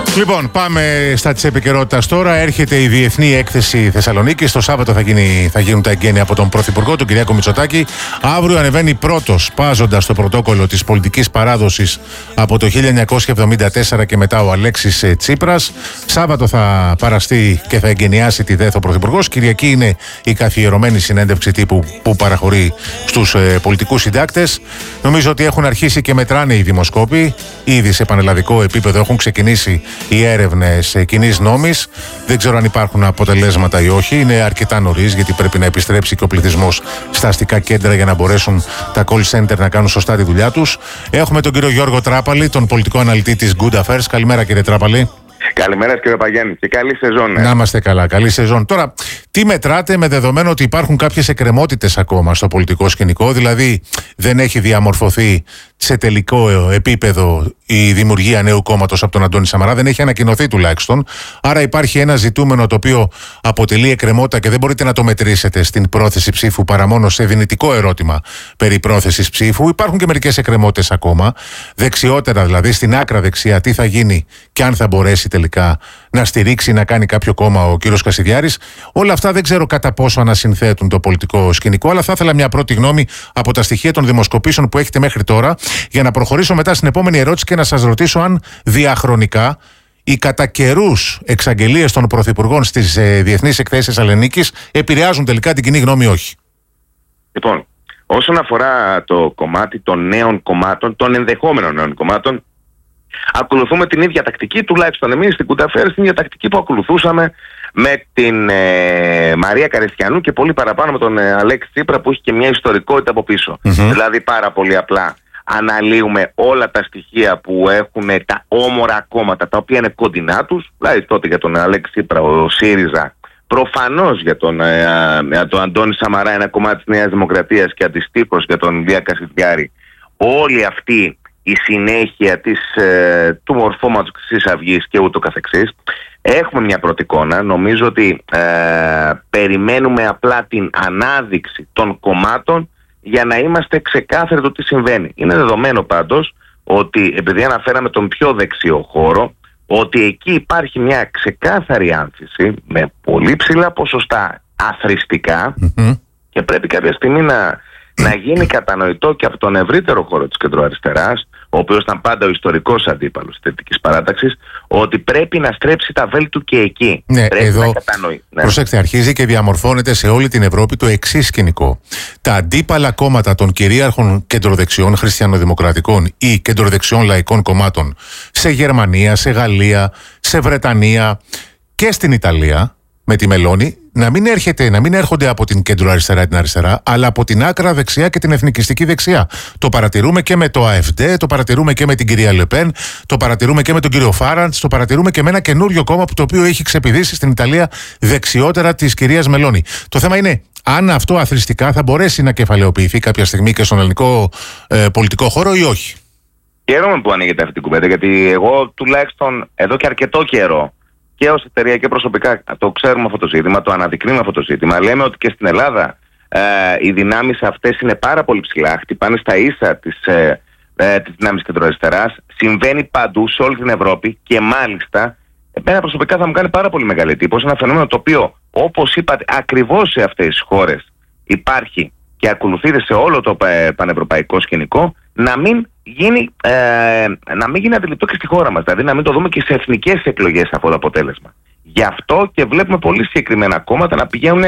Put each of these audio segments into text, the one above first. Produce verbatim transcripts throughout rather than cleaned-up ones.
Λοιπόν, πάμε στα της επικαιρότητας τώρα. Έρχεται η Διεθνή Έκθεση Θεσσαλονίκης. Το Σάββατο θα, γίνει, θα γίνουν τα εγγένεια από τον Πρωθυπουργό, τον Κυριάκο Μητσοτάκη. Αύριο ανεβαίνει πρώτος, πάζοντας το πρωτόκολλο της πολιτικής παράδοσης από το χίλια εννιακόσια εβδομήντα τέσσερα και μετά ο Αλέξης Τσίπρας. Σάββατο θα παραστεί και θα εγγενιάσει τη ΔΕΘ ο Πρωθυπουργός. Κυριακή είναι η καθιερωμένη συνέντευξη τύπου που παραχωρεί στους ε, πολιτικούς συντάκτες. Νομίζω ότι έχουν αρχίσει και μετράνε οι δημοσκόποι. Ήδη σε πανελλαδικό επίπεδο έχουν ξεκινήσει οι έρευνες κοινής νόμης. Δεν ξέρω αν υπάρχουν αποτελέσματα ή όχι. Είναι αρκετά νωρίς, γιατί πρέπει να επιστρέψει και ο πληθυσμός στα αστικά κέντρα για να μπορέσουν τα call center να κάνουν σωστά τη δουλειά τους. Έχουμε τον κύριο Γιώργο Τράπαλη, τον πολιτικό αναλυτή της Good Affairs. Καλημέρα, κύριε Τράπαλη. Καλημέρα, κύριε Παγιάννη, και καλή σεζόν. Ε. Να είμαστε καλά, καλή σεζόν. Τώρα, τι μετράτε με δεδομένο ότι υπάρχουν κάποιες εκκρεμότητες ακόμα στο πολιτικό σκηνικό, δηλαδή δεν έχει διαμορφωθεί σε τελικό επίπεδο η δημιουργία νέου κόμματος από τον Αντώνη Σαμαρά, δεν έχει ανακοινωθεί τουλάχιστον. Άρα υπάρχει ένα ζητούμενο το οποίο αποτελεί εκκρεμότητα και δεν μπορείτε να το μετρήσετε στην πρόθεση ψήφου παρά μόνο σε δυνητικό ερώτημα περί πρόθεσης ψήφου. Υπάρχουν και μερικές εκκρεμότητες ακόμα. Δεξιότερα δηλαδή, στην άκρα δεξιά, τι θα γίνει και αν θα μπορέσει τελικά να στηρίξει, να κάνει κάποιο κόμμα ο κύριος Κασιδιάρης. Όλα αυτά δεν ξέρω κατά πόσο ανασυνθέτουν το πολιτικό σκηνικό, αλλά θα ήθελα μια πρώτη γνώμη από τα στοιχεία των δημοσκοπήσεων που έχετε μέχρι τώρα, για να προχωρήσω μετά στην επόμενη ερώτηση και να σας ρωτήσω αν διαχρονικά οι κατά καιρούς εξαγγελίες των πρωθυπουργών στις ε, διεθνείς εκθέσεις Θεσσαλονίκης επηρεάζουν τελικά την κοινή γνώμη ή όχι. Λοιπόν, όσον αφορά το κομμάτι των νέων κομμάτων, των ενδεχόμενων νέων κομμάτων, ακολουθούμε την ίδια τακτική, τουλάχιστον εμείς στην Good Affairs, την ίδια τακτική που ακολουθούσαμε με την ε, Μαρία Καριστιανού και πολύ παραπάνω με τον ε, Αλέξη Τσίπρα, που έχει και μια ιστορικότητα από πίσω. Mm-hmm. Δηλαδή πάρα πολύ απλά αναλύουμε όλα τα στοιχεία που έχουν τα όμορα κόμματα, τα οποία είναι κοντινά τους. Δηλαδή τότε για τον Αλέξη Τσίπρα ο ΣΥΡΙΖΑ, προφανώς για τον, ε, ε, τον Αντώνη Σαμαρά ένα κομμάτι της Νέας Δημοκρατίας και αντιστοίχως για τον Ηλία Κασιδιάρη. Όλοι αυτοί η συνέχεια της, ε, του μορφώματος της Χρυσής Αυγής και ούτω καθεξής. Έχουμε μια πρώτη εικόνα. Νομίζω ότι ε, περιμένουμε απλά την ανάδειξη των κομμάτων για να είμαστε ξεκάθαροι το τι συμβαίνει. Είναι δεδομένο πάντως ότι, επειδή αναφέραμε τον πιο δεξιό χώρο, ότι εκεί υπάρχει μια ξεκάθαρη άνθηση με πολύ ψηλά ποσοστά αθρηστικά mm-hmm. και πρέπει κάποια στιγμή να, να γίνει κατανοητό και από τον ευρύτερο χώρο της κεντροαριστεράς, ο οποίος ήταν πάντα ο ιστορικός αντίπαλος της Δυτικής Παράταξης, ότι πρέπει να στρέψει τα βέλη του και εκεί. Ναι, πρέπει εδώ, να κατανοεί. Ναι. Προσέξτε, αρχίζει και διαμορφώνεται σε όλη την Ευρώπη το εξής σκηνικό. Τα αντίπαλα κόμματα των κυρίαρχων κεντροδεξιών χριστιανοδημοκρατικών ή κεντροδεξιών λαϊκών κομμάτων σε Γερμανία, σε Γαλλία, σε Βρετανία και στην Ιταλία, με τη Μελώνη, να μην, έρχεται, να μην έρχονται από την κέντρο-αριστερά ή την αριστερά, αλλά από την άκρα δεξιά και την εθνικιστική δεξιά. Το παρατηρούμε και με το ΑΕΦΔ, το παρατηρούμε και με την κυρία Λεπέν, το παρατηρούμε και με τον κύριο Φάραντς, το παρατηρούμε και με ένα καινούριο κόμμα που το οποίο έχει ξεπηδήσει στην Ιταλία δεξιότερα της κυρίας Μελώνη. Το θέμα είναι αν αυτό αθρηστικά θα μπορέσει να κεφαλαιοποιηθεί κάποια στιγμή και στον ελληνικό ε, πολιτικό χώρο ή όχι. Χαίρομαι που ανοίγεται αυτή την κουβέντα, γιατί εγώ τουλάχιστον εδώ και αρκετό καιρό, και ως εταιρεία και προσωπικά, το ξέρουμε αυτό το ζήτημα, το αναδεικνύουμε αυτό το ζήτημα. Λέμε ότι και στην Ελλάδα ε, οι δυνάμεις αυτές είναι πάρα πολύ ψηλά, χτυπάνε στα ίσα της, ε, ε, της δυνάμεις κεντροαριστεράς. Συμβαίνει παντού σε όλη την Ευρώπη και μάλιστα, εμένα προσωπικά θα μου κάνει πάρα πολύ μεγάλη εντύπωση ένα φαινόμενο το οποίο, όπως είπατε, ακριβώς σε αυτές τις χώρες υπάρχει και ακολουθείται σε όλο το πανευρωπαϊκό σκηνικό, να μην γίνει, ε, να μην γίνει αντιληπτό και στη χώρα μας. Δηλαδή να μην το δούμε και σε εθνικές εκλογές αυτό το αποτέλεσμα. Γι' αυτό και βλέπουμε πολύ συγκεκριμένα κόμματα να πηγαίνουν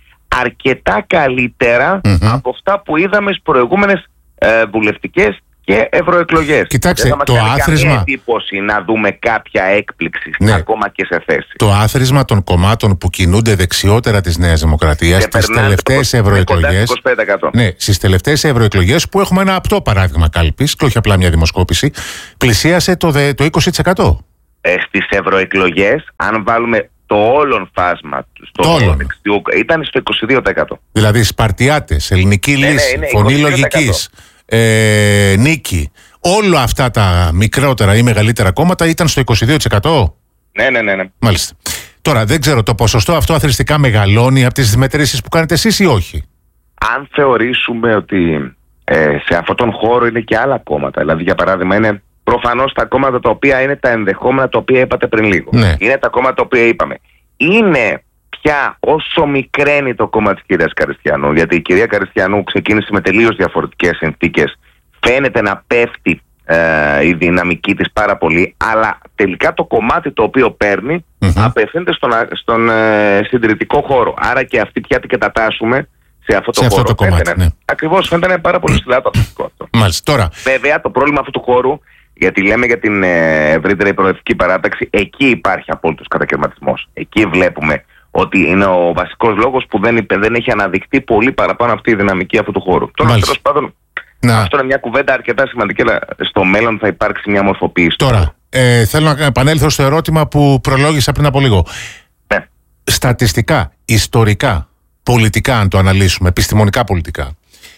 αρκετά καλύτερα mm-hmm. από αυτά που είδαμε στις προηγούμενες ε, βουλευτικές και ευρωεκλογές. Κοιτάξτε, δεν θα το μας κάνει άθροισμα. καμία εντύπωση να δούμε κάποια έκπληξη ναι. ακόμα και σε θέση. Το άθροισμα των κομμάτων που κινούνται δεξιότερα της Νέας Δημοκρατίας στις τελευταίες ευρωεκλογές. Ναι, στις τελευταίες ευρωεκλογές που έχουμε ένα απτό παράδειγμα κάλπης και όχι απλά μια δημοσκόπηση, πλησίασε το, το είκοσι τοις εκατό. Ε, στις ευρωεκλογές, αν βάλουμε το όλον φάσμα στο δεξιού, ήταν στο είκοσι δύο τοις εκατό. Δηλαδή Σπαρτιάτες, Ελληνική ναι, Λύση, ναι, Φωνή Λογικής, ε, Νίκη, όλα αυτά τα μικρότερα ή μεγαλύτερα κόμματα ήταν στο είκοσι δύο τοις εκατό. Ναι, ναι, ναι, ναι. Μάλιστα. Τώρα δεν ξέρω, το ποσοστό αυτό αθρηστικά μεγαλώνει από τις μετρήσεις που κάνετε εσείς ή όχι? Αν θεωρήσουμε ότι ε, σε αυτόν τον χώρο είναι και άλλα κόμματα, δηλαδή για παράδειγμα είναι προφανώς τα κόμματα τα οποία είναι τα ενδεχόμενα τα οποία είπατε πριν λίγο. Ναι. Είναι τα κόμματα τα οποία είπαμε. Είναι πια όσο μικραίνει το κόμμα της κυρίας Καριστιανού, γιατί η κυρία Καριστιανού ξεκίνησε με τελείως διαφορετικές συνθήκες, φαίνεται να πέφτει ε, η δυναμική της πάρα πολύ, αλλά τελικά το κομμάτι το οποίο παίρνει mm-hmm. απευθύνεται στον, στον ε, συντηρητικό χώρο. Άρα και αυτή πια την κατατάσσουμε σε αυτό το σε χώρο. Αυτό το κομμάτι, ναι. Ακριβώς, φαίνεται να είναι πάρα πολύ ψηλά το αθλητικό αυτό. Μάλιστα. Τώρα. Βέβαια, το πρόβλημα αυτού του χώρου, γιατί λέμε για την ε, ευρύτερη προοδευτική παράταξη, εκεί υπάρχει απόλυτος κατακαιρματισμός. Εκεί βλέπουμε ότι είναι ο βασικός λόγος που δεν, δεν έχει αναδειχθεί πολύ παραπάνω αυτή η δυναμική αυτού του χώρου. Τώρα, τέλος πάντων, να. αυτό είναι μια κουβέντα αρκετά σημαντική, αλλά στο μέλλον θα υπάρξει μια μορφοποίηση. Τώρα, ε, θέλω να επανέλθω στο ερώτημα που προλόγησα πριν από λίγο. Ναι. Στατιστικά, ιστορικά, πολιτικά, αν το αναλύσουμε, επιστημονικά πολιτικά,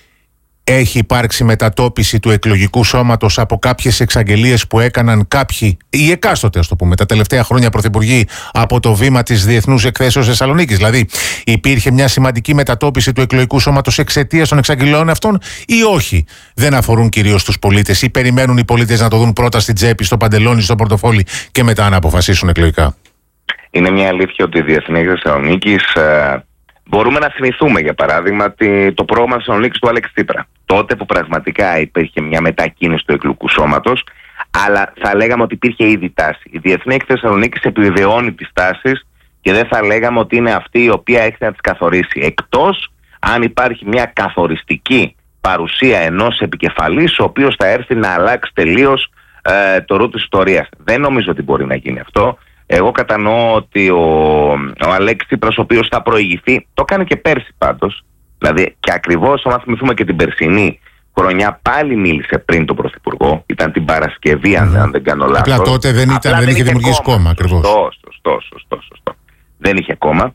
έχει υπάρξει μετατόπιση του εκλογικού σώματος από κάποιες εξαγγελίες που έκαναν κάποιοι, ή εκάστοτε, ας το πούμε, τα τελευταία χρόνια πρωθυπουργοί από το βήμα της Διεθνούς Εκθέσεως Θεσσαλονίκης? Δηλαδή, υπήρχε μια σημαντική μετατόπιση του εκλογικού σώματος εξαιτίας των εξαγγελιών αυτών, ή όχι? Δεν αφορούν κυρίως τους πολίτες, ή περιμένουν οι πολίτες να το δουν πρώτα στην τσέπη, στο παντελόνι, στο πορτοφόλι και μετά να αποφασίσουν εκλογικά? Είναι μια αλήθεια ότι η Διεθνή Θεσσαλονίκης. Ε... Μπορούμε να θυμηθούμε, για παράδειγμα, το πρόγραμμα Θεσσαλονίκης του Άλεξη Τσίπρα. Τότε που πραγματικά υπήρχε μια μετακίνηση του εκλογικού σώματος, αλλά θα λέγαμε ότι υπήρχε ήδη τάση. Η Διεθνή Θεσσαλονίκης επιβεβαιώνει τις τάσεις και δεν θα λέγαμε ότι είναι αυτή η οποία έχει να τις καθορίσει. Εκτός αν υπάρχει μια καθοριστική παρουσία ενός επικεφαλής, ο οποίος θα έρθει να αλλάξει τελείως ε, το ρου της ιστορίας. Δεν νομίζω ότι μπορεί να γίνει αυτό. Εγώ κατανοώ ότι ο, ο Αλέξης Τσίπρας, ο οποίος θα προηγηθεί, το έκανε και πέρσι πάντως. Δηλαδή, και ακριβώς, αν θυμηθούμε και την περσινή χρονιά, πάλι μίλησε πριν τον Πρωθυπουργό. Ήταν την Παρασκευή, mm-hmm. αν δεν κάνω λάθος. Απλά τότε δεν, ήταν, Απλά δεν, δεν είχε δημιουργήσει κόμμα, κόμμα ακριβώς. Σωστό, σωστό, σωστό, σωστό. Δεν είχε κόμμα.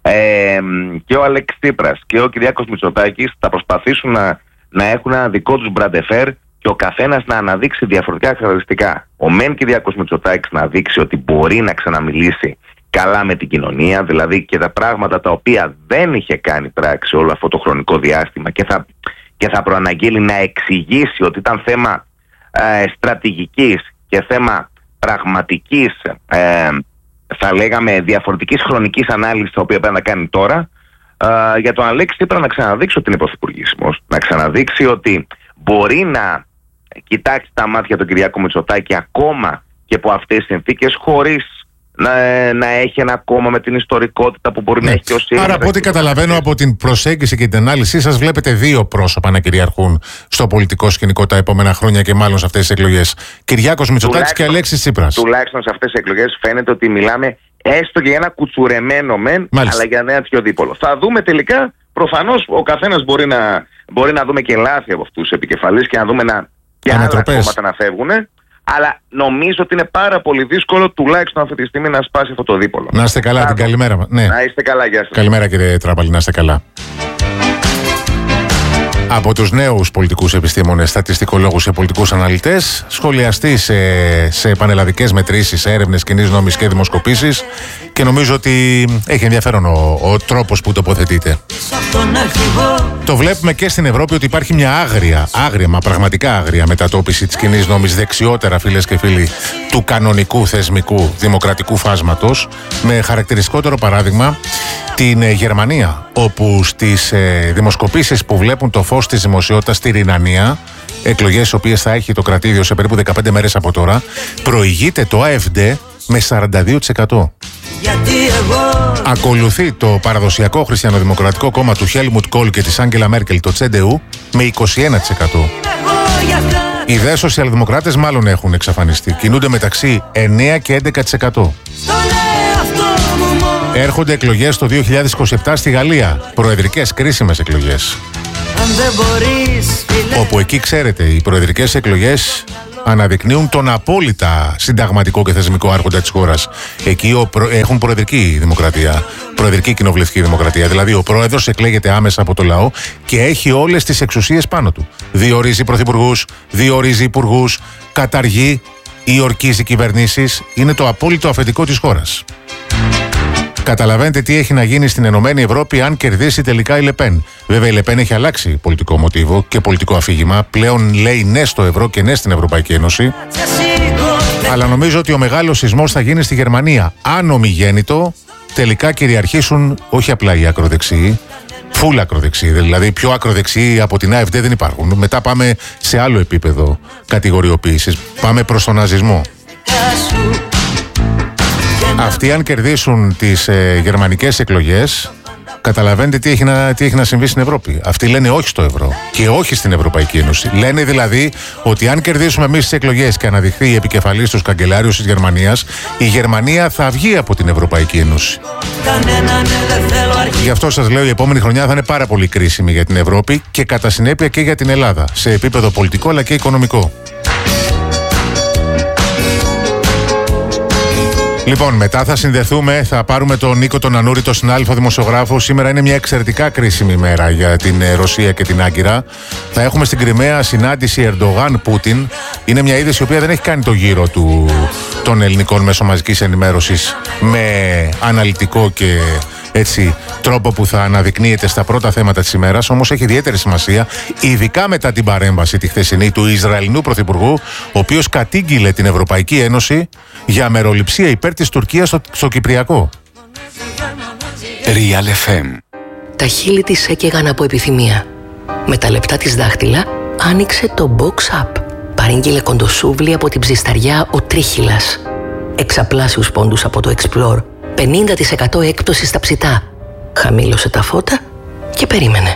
Ε, και ο Αλέξης Τσίπρας και ο Κυριάκος Μητσοτάκης θα προσπαθήσουν να, να έχουν ένα δικό τους μπραντεφέρ και ο καθένας να αναδείξει διαφορετικά χαρακτηριστικά. Ο μεν Κυριάκος Μητσοτάκης να δείξει ότι μπορεί να ξαναμιλήσει καλά με την κοινωνία, δηλαδή και τα πράγματα τα οποία δεν είχε κάνει πράξη όλο αυτό το χρονικό διάστημα, και θα, και θα προαναγγείλει να εξηγήσει ότι ήταν θέμα ε, στρατηγικής και θέμα πραγματικής, ε, θα λέγαμε διαφορετικής χρονικής ανάλυσης, τα οποία πρέπει να κάνει τώρα. Ε, για τον Αλέξη Τσίπρα να ξαναδείξει ότι είναι πρωθυπουργήσιμος, να ξαναδείξει ότι μπορεί να κοιτάξει τα μάτια του Κυριάκου Μητσοτάκη ακόμα και από αυτές τις συνθήκες, χωρίς να, να έχει ένα κόμμα με την ιστορικότητα που μπορεί ναι. να έχει και ο ΣΥΡΙΖΑ. Άρα, από ό,τι καταλαβαίνω από την προσέγγιση και την ανάλυση σας, βλέπετε δύο πρόσωπα να κυριαρχούν στο πολιτικό σκηνικό τα επόμενα χρόνια και μάλλον σε αυτές τις εκλογές. Κυριάκος Μητσοτάκης και Αλέξης Τσίπρας. Τουλάχιστον σε αυτές τις εκλογές φαίνεται ότι μιλάμε έστω και για ένα κουτσουρεμένο μεν, Μάλιστα. αλλά για ένα τέτοιο δίπολο. Θα δούμε τελικά, προφανώς ο καθένας μπορεί να, μπορεί να δούμε και λάθη από αυτούς τους επικεφαλείς και να δούμε να, και άλλα κόμματα να φεύγουν. Αλλά νομίζω ότι είναι πάρα πολύ δύσκολο, τουλάχιστον αυτή τη στιγμή, να σπάσει αυτό το δίπολο. Να είστε καλά, την καλημέρα. Ναι. Να είστε καλά, γεια σας. Καλημέρα, κύριε Τράπαλη, να είστε καλά. Από τους νέους πολιτικούς επιστήμονες, στατιστικολόγους και πολιτικούς αναλυτές, σχολιαστή σε, σε πανελλαδικές μετρήσεις, έρευνες κοινής νόμης και δημοσκοπήσεις, και νομίζω ότι έχει ενδιαφέρον ο, ο τρόπος που τοποθετείται. Το βλέπουμε και στην Ευρώπη ότι υπάρχει μια άγρια, άγρια, μα πραγματικά άγρια μετατόπιση της κοινής νόμης δεξιότερα, φίλες και φίλοι, του κανονικού θεσμικού δημοκρατικού φάσματος, με χαρακτηριστικότερο παράδειγμα την Γερμανία, όπου στις ε, δημοσκοπήσεις που βλέπουν το φως της δημοσιότητας στη Ρινανία, εκλογές τις οποίες θα έχει το κρατήδιο σε περίπου δεκαπέντε μέρες από τώρα, προηγείται το AfD με σαράντα δύο τοις εκατό. Εγώ... Ακολουθεί το παραδοσιακό χριστιανοδημοκρατικό κόμμα του Χέλμουτ Κόλ και της Άγγελα Μέρκελ, το Τσέντεου, με είκοσι ένα τοις εκατό. Οι δε σοσιαλδημοκράτες μάλλον έχουν εξαφανιστεί. Κινούνται μεταξύ εννέα και έντεκα τοις εκατό. Έρχονται εκλογές το δύο χιλιάδες είκοσι επτά στη Γαλλία. Προεδρικές κρίσιμες εκλογές. Όπου εκεί, ξέρετε, οι προεδρικές εκλογές αναδεικνύουν τον απόλυτα συνταγματικό και θεσμικό άρχοντα της χώρας. Εκεί ο προ... έχουν προεδρική δημοκρατία, προεδρική κοινοβουλευτική δημοκρατία. Δηλαδή ο πρόεδρος εκλέγεται άμεσα από το λαό και έχει όλες τις εξουσίες πάνω του. Διορίζει πρωθυπουργούς, διορίζει υπουργούς, καταργεί ή ορκίζει κυβερνήσεις. Είναι το απόλυτο αφεντικό της χώρας. Καταλαβαίνετε τι έχει να γίνει στην Ενωμένη Ευρώπη αν κερδίσει τελικά η Λεπέν. Βέβαια, η Λεπέν έχει αλλάξει πολιτικό μοτίβο και πολιτικό αφήγημα. Πλέον λέει ναι στο ευρώ και ναι στην Ευρωπαϊκή Ένωση. Αλλά νομίζω ότι ο μεγάλος σεισμός θα γίνει στη Γερμανία. Αν ομιγέννητο τελικά κυριαρχήσουν όχι απλά οι ακροδεξιοί, φουλ ακροδεξιοί, δηλαδή πιο ακροδεξιοί από την AfD δεν υπάρχουν. Μετά πάμε σε άλλο επίπεδο κατηγοριοποίησης. Πάμε προς τον ναζισμό. Αυτοί αν κερδίσουν τις ε, γερμανικές εκλογές, καταλαβαίνετε τι έχει, να, τι έχει να συμβεί στην Ευρώπη. Αυτοί λένε όχι στο ευρώ και όχι στην Ευρωπαϊκή Ένωση. Λένε δηλαδή ότι αν κερδίσουμε εμείς τις εκλογές και αναδειχθεί η επικεφαλής τους καγκελάριος της Γερμανίας, η Γερμανία θα βγει από την Ευρωπαϊκή Ένωση. Γι' αυτό σας λέω η επόμενη χρονιά θα είναι πάρα πολύ κρίσιμη για την Ευρώπη και κατά συνέπεια και για την Ελλάδα, σε επίπεδο πολιτικό αλλά και οικονομικό. Λοιπόν, μετά θα συνδεθούμε, θα πάρουμε τον Νίκο τον Ανούρη, τον συνάδελφο δημοσιογράφο. Σήμερα είναι μια εξαιρετικά κρίσιμη μέρα για την Ρωσία και την Άγκυρα. Θα έχουμε στην Κριμαία συνάντηση Ερντογάν-Πούτιν. Είναι μια είδηση η οποία δεν έχει κάνει το γύρο του, των ελληνικών μέσων μαζικής ενημέρωσης με αναλυτικό και έτσι τρόπο που θα αναδεικνύεται στα πρώτα θέματα της ημέρας. Όμως έχει ιδιαίτερη σημασία, ειδικά μετά την παρέμβαση τη χθεσινή του Ισραηλινού Πρωθυπουργού, ο οποίος κατήγγειλε την Ευρωπαϊκή Ένωση για αμεροληψία υπέρ της Τουρκίας στο, στο Κυπριακό. Real εφ εμ. Τα χείλη της έκαιγαν από επιθυμία. Με τα λεπτά της δάχτυλα άνοιξε το Box App. Παρήγγειλε κοντοσούβλι από την ψισταριά ο Τρίχυλας. Εξαπλάσιους πόντους από το Explore. πενήντα τοις εκατό έκπτωση στα ψητά. Χαμήλωσε τα φώτα και περίμενε.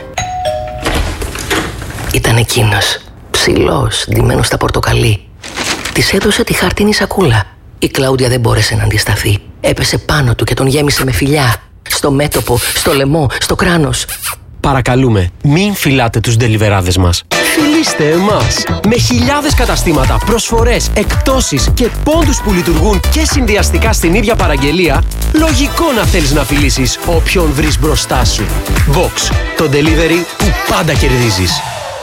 Ήταν εκείνος, ψηλός, ντυμένος στα πορτοκαλί. Της έδωσε τη χάρτινη σακούλα. Η Κλάουδια δεν μπόρεσε να αντισταθεί. Έπεσε πάνω του και τον γέμισε με φιλιά. Στο μέτωπο, στο λαιμό, στο κράνος. Παρακαλούμε, μην φυλάτε τους ντελιβεράδες μας. Φιλήστε εμάς! Με χιλιάδες καταστήματα, προσφορές, εκπτώσεις και πόντους που λειτουργούν και συνδυαστικά στην ίδια παραγγελία, λογικό να θέλεις να φιλήσεις όποιον βρεις μπροστά σου. Vox, το delivery που πάντα κερδίζεις.